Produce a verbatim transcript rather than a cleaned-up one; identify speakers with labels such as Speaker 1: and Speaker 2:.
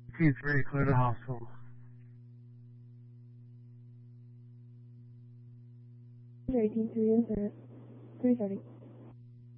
Speaker 1: Team three, clear the hospital.
Speaker 2: eighteen three, three thirty.